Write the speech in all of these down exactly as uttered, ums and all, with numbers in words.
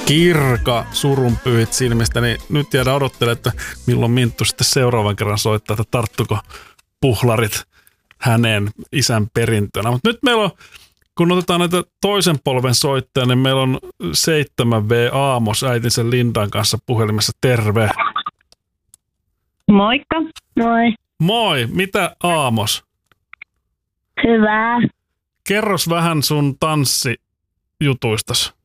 Kirka surunpyyhit silmistä, niin nyt jäädään odottelemaan, että milloin Minttu sitten seuraavan kerran soittaa, että tarttuko puhlarit häneen isän perintönä. Mutta nyt meillä on, kun otetaan näitä toisen polven soittajia, niin meillä on seitsemän V Aamos äitinsä Lindan kanssa puhelimessa. Terve. Moikka. Moi. Moi. Mitä Aamos? Hyvää. Kerros vähän sun tanssijutuistas.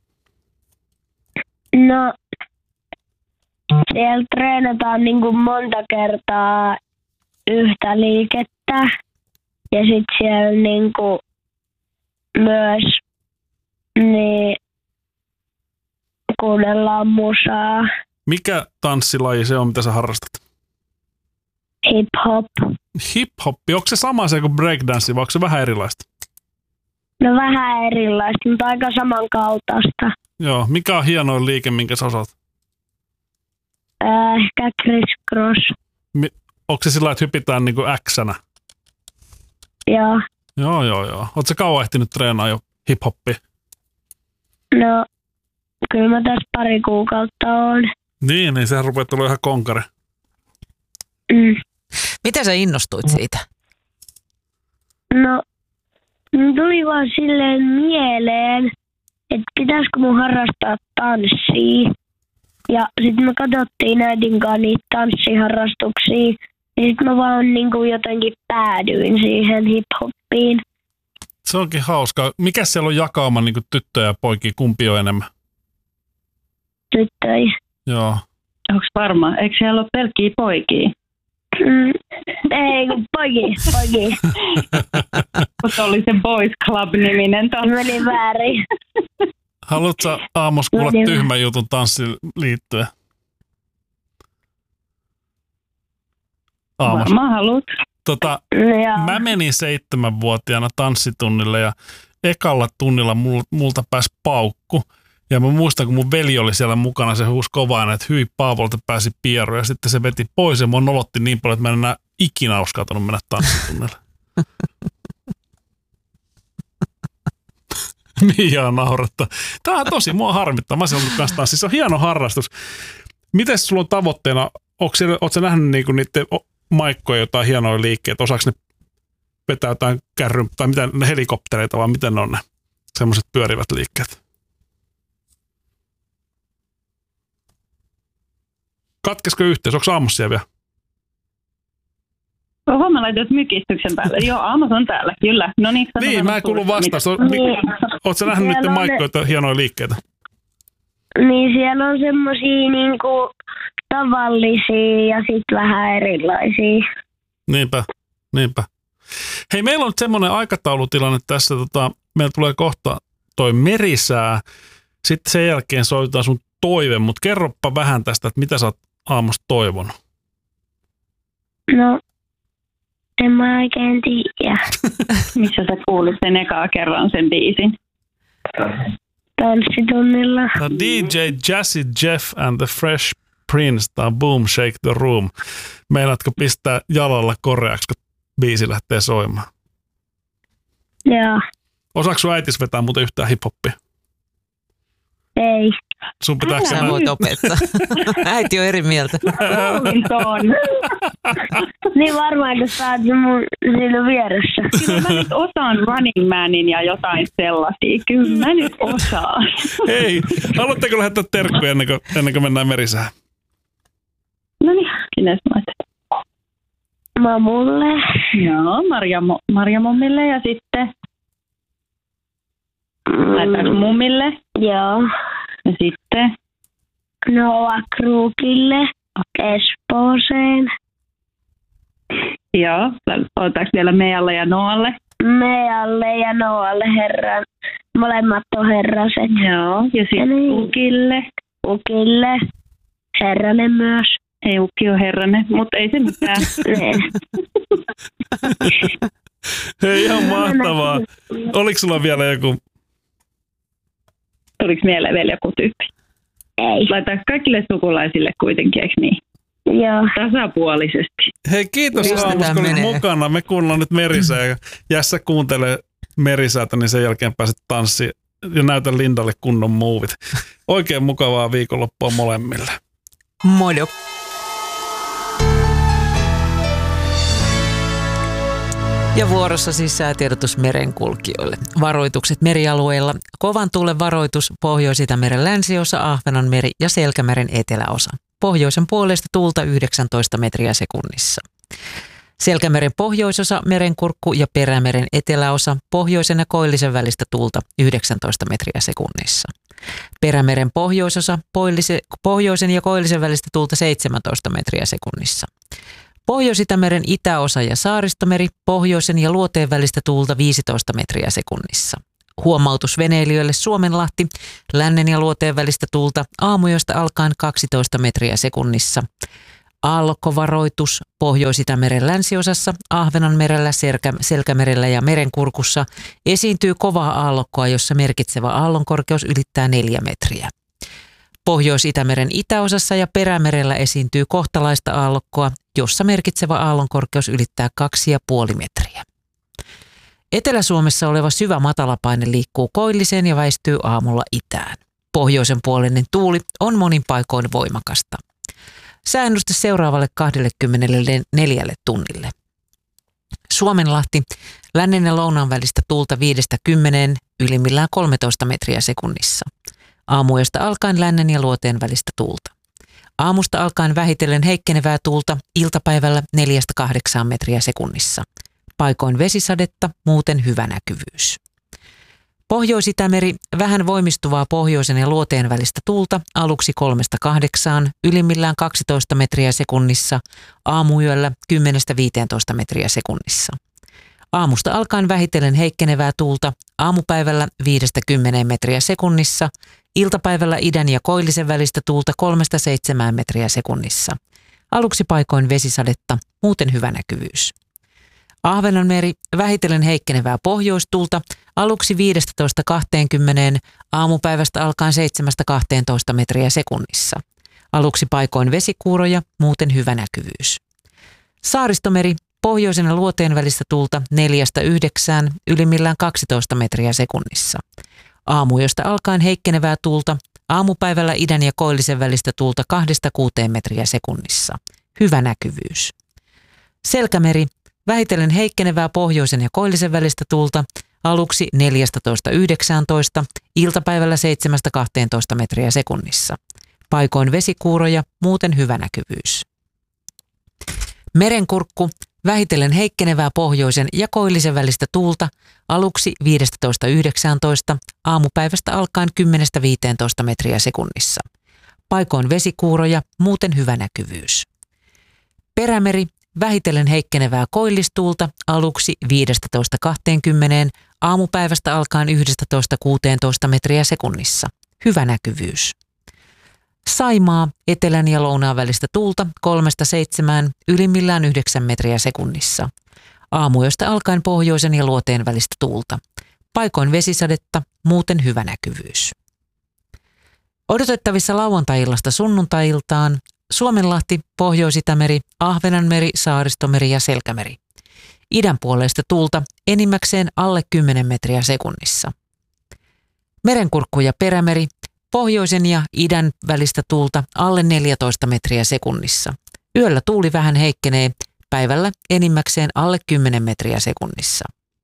No, siellä treenataan niin kuin monta kertaa yhtä liikettä ja sitten siellä niin kuin myös niin kuunnellaan musaa. Mikä tanssilaji se on, mitä sä harrastat? Hip-hop. Hip-hoppi, onko se sama se kuin breakdance vai onko se vähän erilaista? No vähän erilaista, mutta aika samankaltaista. Joo, mikä on hienoin liike, minkä sä osaat? Äh, ehkä crisscross. Mi- onko se sillä, että hypitään niinku X-nä? Joo. Joo, joo, joo. Ootko sä kauan ehtinyt treenaa jo hip-hoppia? No, kyllä mä tässä pari kuukautta oon. Niin, niin sehän rupeaa tulla ihan konkare. Mm. Miten sä innostuit siitä? No, tuli vaan silleen mieleen, että pitäisikö mun harrastaa tanssia. Ja sitten me katsottiin äidin kanssa niitä tanssiharrastuksia. Ja sitten mä vaan niinku jotenkin päädyin siihen hip-hoppiin. Se onkin hauskaa. Mikä siellä on jakauma niin tyttöjä ja poikia? Kumpi on enemmän? Tyttöjä. Joo. Onko varma? Eikö siellä ole pelkkiä poikia? Mm, ei, kun poikia, poikia. Mutta oli se Boys Club-niminen tanssi. Meni väärin. Haluatko Aamos kuulla No, tyhmän jutun tanssiin liittyen? Aamos. Varmaan haluat. Tota, mä menin seitsemänvuotiaana tanssitunnille ja ekalla tunnilla multa pääsi paukku. Ja mä muistan, kun mun veli oli siellä mukana, se huusi kovaa, että hyi Paavolta pääsi pieru. Ja sitten se veti pois ja mua nolotti niin paljon, että mä en enää ikinä uskaltanut mennä tanssitunnille. Mia nauretta. Tää on tosi, mua harmittaa. Mä silloin kanssa tanssi. Se on hieno harrastus. Miten sulla on tavoitteena, ootko sä nähnyt niinku niiden maikkoja jotain hienoja liikkeitä? Osaako ne vetää jotain kärryn, tai miten ne helikoptereita, vai miten ne on ne semmoiset pyörivät liikkeet? Katkesko yhteys? Onko Aamos siellä vielä? Oho, mä laitan mykistyksen päälle. Joo, Aamos on täällä, kyllä. No niin, niin mä en kuulu vastaus. Oletko sä nähnyt niiden maikkoja hienoja liikkeitä? Niin siellä on semmosia niinku tavallisia ja sitten vähän erilaisia. Niinpä, niinpä. Hei, meillä on nyt semmoinen aikataulutilanne tässä. Tota, meillä tulee kohta toi merisää. Sitten sen jälkeen soitetaan sun toive, mutta kerropa vähän tästä, että mitä sä oot Aamosta toivonut. No, en mä oikein tiedä. Missä sä kuulit sen ekaa kerran sen biisin? Tanssitunnilla. Tämä D J Jazzy Jeff and the Fresh Prince, tämä Boom Shake the Room. Meinaatko pistää jalalla koreaksi, kun biisi lähtee soimaan? Joo. Osaatko sun äitis vetää muuten yhtään hip-hoppia? Ei. Sun pitääkö sä voit opettaa. Äiti on eri mieltä. Niin varmaan, kun sä oot mun siinä vieressä. Kyllä mä nyt osaan Running Manin ja jotain sellaisia. Kyllä mä nyt osaan. Hei, haluatteko lähettää terkkuja ennen kuin, ennen kuin mennään merisään? No niin, sinne laitat. Mamulle. Joo, Marja, Marja mummille ja sitten laitaanko mummille? Joo. Ja sitten? Noa Kruukille. Espooseen. Joo. Otetaanko vielä Mealle ja Noalle? Mealle ja Noalle herran. Molemmat on herraset. Joo. Ja sitten niin. Ukille? Ukille. Herranen myös. Ei, Ukki on herranen, mutta ei se mitään. Hei, ihan mahtavaa. Oliko sulla vielä joku? Tuliko mieleen vielä joku tyyppi? Ei. Laitaanko kaikille sukulaisille kuitenkin, eikö niin? Joo. Tasapuolisesti. Hei, kiitos Aamus, kun olit mukana. Me kuunnellaan nyt merisää. Ja jää sä kuuntelee merisäätä, niin sen jälkeen pääset tanssiin ja näytän Lindalle kunnon muuvit. Oikein mukavaa viikonloppua molemmille. Modo. Ja vuorossa siis säätiedotus merenkulkijoille. Varoitukset merialueilla. Kovan tuulen varoitus Pohjois-Itämeren länsiosa, Ahvenanmeri ja Selkämeren eteläosa. Pohjoisen puolesta tuulta yhdeksäntoista metriä sekunnissa. Selkämeren pohjoisosa, Merenkurkku ja Perämeren eteläosa, pohjoisen ja koillisen välistä tuulta yhdeksäntoista metriä sekunnissa. Perämeren pohjoisosa, pohjoisen ja koillisen välistä tuulta seitsemäntoista metriä sekunnissa. Pohjois-Itämeren itäosa ja Saaristomeri, pohjoisen ja luoteen välistä tuulta viisitoista metriä sekunnissa. Huomautus veneilijöille Suomenlahti, lännen ja luoteen välistä tuulta aamuyöstä alkaen kaksitoista metriä sekunnissa. Aallokkovaroitus Pohjois-Itämeren länsiosassa, Ahvenanmerellä, Selkämerellä ja Merenkurkussa esiintyy kovaa aallokkoa, jossa merkitsevä aallonkorkeus ylittää neljä metriä. Pohjois-Itämeren itäosassa ja Perämerellä esiintyy kohtalaista aallokkoa, jossa merkitsevä aallonkorkeus ylittää kaksi pilkku viisi metriä. Etelä-Suomessa oleva syvä matalapaine liikkuu koilliseen ja väistyy aamulla itään. Pohjoisen puolinen tuuli on monin paikoin voimakasta. Sääennuste seuraavalle kaksikymmentäneljä tunnille. Suomenlahti, lännen ja lounaan välistä tuulta viidestä kymmeneen, ylimmillään kolmetoista metriä sekunnissa. Aamuyöstä alkaen lännen ja luoteen välistä tuulta. Aamusta alkaen vähitellen heikkenevää tuulta, iltapäivällä neljästä kahdeksaan metriä sekunnissa. Paikoin vesisadetta, muuten hyvä näkyvyys. Pohjois-Itämeri, vähän voimistuvaa pohjoisen ja luoteen välistä tuulta, aluksi kolmesta kahdeksaan, ylimmillään kaksitoista metriä sekunnissa, aamuyöllä kymmenestä viiteentoista metriä sekunnissa. Aamusta alkaen vähitellen heikkenevää tuulta, aamupäivällä viidestä kymmeneen metriä sekunnissa, iltapäivällä idän ja koillisen välistä tuulta kolmesta seitsemään metriä sekunnissa. Aluksi paikoin vesisadetta, muuten hyvä näkyvyys. Ahvenanmeri, vähitellen heikkenevää pohjoistuulta, aluksi viidestätoista kahteenkymmeneen, aamupäivästä alkaen seitsemästä kahteentoista metriä sekunnissa. Aluksi paikoin vesikuuroja, muuten hyvä näkyvyys. Saaristomeri, pohjoisen ja luoteen välistä tuulta neljästä yhdeksään, ylimmillään kaksitoista metriä sekunnissa. Aamuyöstä alkaen heikkenevää tuulta, aamupäivällä idän ja koillisen välistä tuulta kahdesta kuuteen metriä sekunnissa. Hyvä näkyvyys. Selkämeri, vähitellen heikkenevää pohjoisen ja koillisen välistä tuulta, aluksi neljästätoista yhdeksääntoista, iltapäivällä seitsemästä kahteentoista metriä sekunnissa. Paikoin vesikuuroja, muuten hyvä näkyvyys. Merenkurkku, vähitellen heikkenevää pohjoisen ja koillisen välistä tuulta, aluksi viidestätoista yhdeksääntoista, aamupäivästä alkaen kymmenestä viiteentoista metriä sekunnissa. Paikoin vesikuuroja, muuten hyvä näkyvyys. Perämeri, vähitellen heikkenevää koillistuulta, aluksi viidestätoista kahteenkymmeneen, aamupäivästä alkaen yhdestätoista kuuteentoista metriä sekunnissa. Hyvä näkyvyys. Saimaa, etelän ja lounaan välistä tuulta kolmesta seitsemään, ylimmillään yhdeksän metriä sekunnissa. Aamuyöstä alkaen pohjoisen ja luoteen välistä tuulta. Paikoin vesisadetta, muuten hyvä näkyvyys. Odotettavissa lauantai-illasta sunnuntai-iltaan Suomenlahti, Pohjois-Itämeri, Ahvenanmeri, Saaristomeri ja Selkämeri. Idän puoleista tuulta enimmäkseen alle kymmenen metriä sekunnissa. Merenkurkku ja Perämeri, pohjoisen ja idän välistä tuulta alle neljätoista metriä sekunnissa. Yöllä tuuli vähän heikkenee, päivällä enimmäkseen alle kymmenen metriä sekunnissa.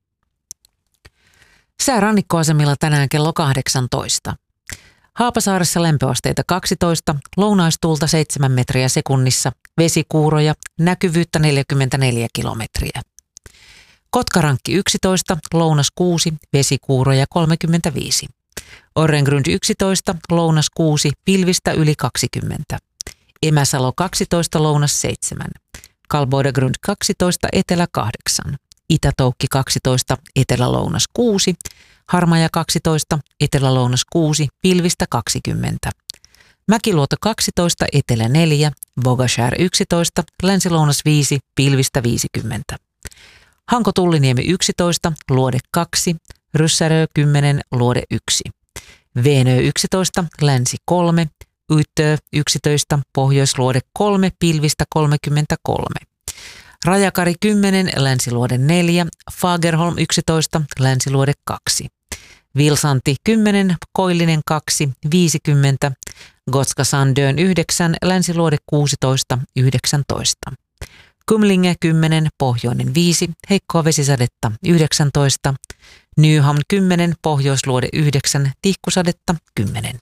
Sää rannikkoasemilla tänään kello kahdeksantoista. Haapasaaressa lämpöasteita kaksitoista, lounaistuulta seitsemän metriä sekunnissa, vesikuuroja, näkyvyyttä neljäkymmentäneljä kilometriä. Kotkarankki yksitoista, lounas kuusi, vesikuuroja kolmekymmentäviisi. Orrengrund yksitoista, lounas kuusi, pilvistä yli kaksikymmentä. Emäsalo kaksitoista, lounas seitsemän. Kalboidegrund kaksitoista, etelä kahdeksan. Itätoukki kaksitoista, etelä-lounas kuusi. Harmaja kaksitoista, etelä-lounas kuusi, pilvistä kaksikymmentä. Mäkiluoto kaksitoista, etelä neljä, Bogashär yksitoista, länsi-lounas viisi, pilvistä viisikymmentä. Hanko-Tulliniemi yksitoista, luode kaksi, Ryssärö kymmenen, luode yksi. Veenö yksitoista, länsi kolme, Yttö yksitoista, pohjoisluode kolme, pilvistä kolmekymmentäkolme. Rajakari kymmenen, länsiluode neljä, Fagerholm yksitoista, länsiluode kaksi. Vilsanti kymmenen, Koillinen kaksi, viisikymmentä, Gotska Sandön yhdeksän, Länsiluode kuusitoista, yhdeksäntoista. Kumlinge kymmenen, Pohjoinen viisi, heikkoa vesisadetta yhdeksäntoista, Nyhamn kymmenen, Pohjoisluode yhdeksän, tihkusadetta kymmenen.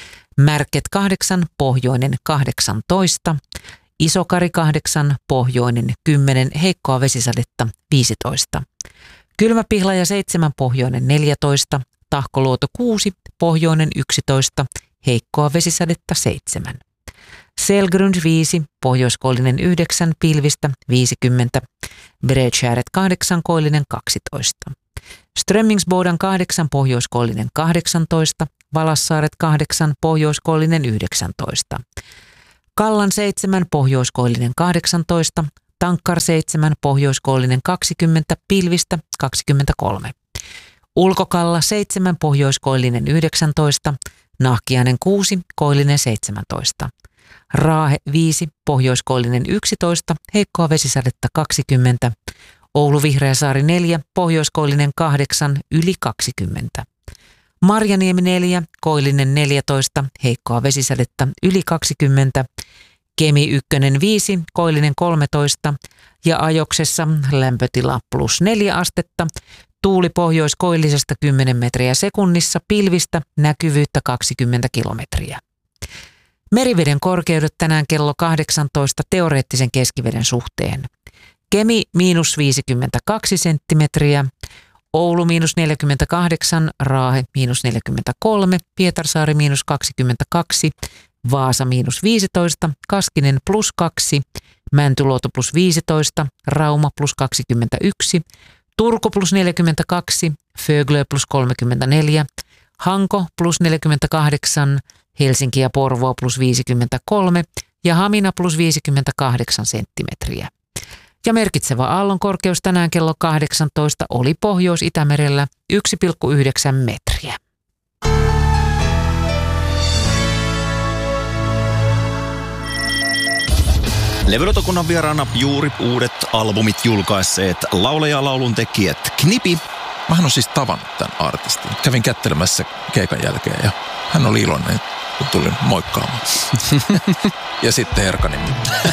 Märket kahdeksan, Pohjoinen kahdeksantoista, Isokari kahdeksan, Pohjoinen kymmenen, heikkoa vesisadetta viisitoista. Kylmäpihlaja seitsemän, Pohjoinen neljätoista, Tahkoluoto kuusi, Pohjoinen yksitoista, heikkoa vesisadetta seitsemän. Selgrund viisi, Pohjoiskoillinen yhdeksän, pilvistä viisikymmentä, Bredskääret kahdeksan, Koillinen kaksitoista. Strömmingsbodan kahdeksan, Pohjoiskoillinen kahdeksantoista, Valassaaret kahdeksan, Pohjoiskoillinen yhdeksäntoista. Kallan seitsemän, Pohjoiskoillinen kahdeksantoista, Tankkar seitsemän, Pohjoiskoillinen kaksikymmentä, pilvistä kaksikymmentäkolme. Ulkokalla seitsemän, Pohjoiskoillinen yhdeksäntoista, Nahkiainen kuusi, Koillinen seitsemäntoista. Raahe viisi, Pohjoiskoillinen yksitoista, heikkoa vesisadetta kaksikymmentä. Oulu Vihreäsaari neljä, Pohjoiskoillinen kahdeksan, yli kaksikymmentä. Marjaniemi neljä, Koillinen neljätoista, heikkoa vesisadetta yli kaksikymmentä. Kemi ykkönen viisi, Koillinen kolmetoista ja Ajoksessa lämpötila plus neljä astetta. Tuuli pohjoiskoillisesta kymmenen metriä sekunnissa, pilvistä näkyvyyttä kaksikymmentä kilometriä. Meriveden korkeudet tänään kello kahdeksantoista teoreettisen keskiveden suhteen. Kemi miinus viisikymmentäkaksi senttimetriä, Oulu miinus neljäkymmentäkahdeksan, Raahe miinus neljäkymmentäkolme, Pietarsaari miinus kaksikymmentäkaksi, Vaasa miinus viisitoista, Kaskinen plus kaksi, Mäntyluoto plus viisitoista, Rauma plus kaksikymmentäyksi, Turku plus neljäkymmentäkaksi, Föglö plus kolmekymmentäneljä, Hanko plus neljäkymmentäkahdeksan, Helsinki ja Porvoo plus viisikymmentäkolme ja Hamina plus viisikymmentäkahdeksan senttimetriä. Ja merkitsevä aallon korkeus tänään kello kahdeksantoista oli Pohjois-Itämerellä yksi pilkku yhdeksän metriä. Levylotokunnan vieraana juuri uudet albumit julkaisseet laulaja ja lauluntekijät Knipi. Mähän on siis tavannut tämän artistin. Kävin kättelemässä keikan jälkeen ja hän oli iloinen, kun tulin moikkaamaan. Ja sitten Erkanin.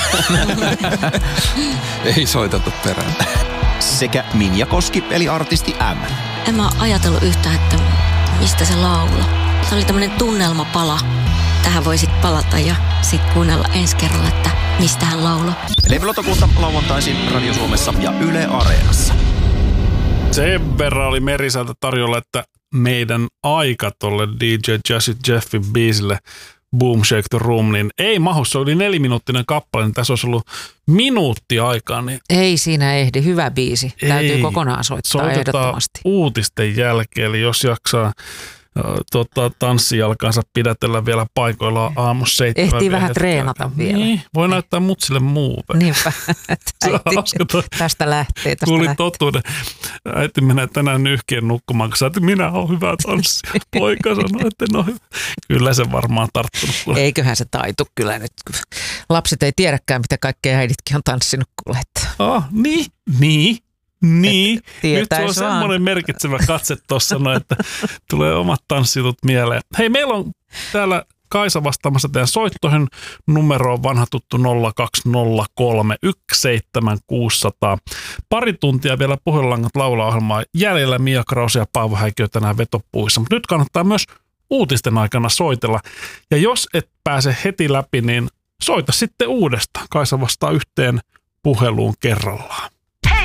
Ei soiteltu perään. Sekä Minja Koski eli artisti M. En mä ajatellut yhtään, että mistä se laula. Se oli tämmönen tunnelmapala. Tähän voisit palata ja sitten kuunnella ensi kerralla, että mistä hän lauloi. Levylotokunta lauantaisin Radio Suomessa ja Yle Areenassa. Sen verran oli Meriseltä tarjolla, että meidän aika tolle D J Jazzy Jeffin biisille Boom Shake the Room, niin ei mahu, se oli neliminuuttinen kappale, niin tässä olisi ollut minuutti aikaa. Niin ei siinä ehdi, hyvä biisi. Täytyy ei, kokonaan soittaa soitetaan ehdottomasti. Uutisten jälkeen, eli jos jaksaa Tota, tanssijalkansa pidätellä vielä paikoillaan aamussa seitsemän. Ehtii vähän treenata vielä. Niin, voi näyttää mutsille muuve. Niinpä. Tästä lähtee. Tästä Kuulin lähtee. totuuden. Äiti menee tänään nyyhkien nukkumaan, kun sä että minä olen hyvä tanssia. Poika sanoi, että no hyvä. Kyllä se varmaan tarttunut. Eiköhän se taitu kyllä nyt. Lapset ei tiedäkään, mitä kaikkea äiditkin on tanssinut kuule. Ah, niin, niin. Niin, nyt se on vaan semmoinen merkitsevä katse tuossa, että tulee omat tanssitut mieleen. Hei, meillä on täällä Kaisa vastaamassa teidän soittoihin. Numero on vanha tuttu nolla kaksi nolla kolme yksi seitsemän kuusi nolla nolla. Pari tuntia vielä Pohjolangat laulaohjelmaa jäljellä. Mia Krause ja Paavo Häikiö tänään vetopuissa. Mutta nyt kannattaa myös uutisten aikana soitella. Ja jos et pääse heti läpi, niin soita sitten uudestaan. Kaisa vastaa yhteen puheluun kerrallaan.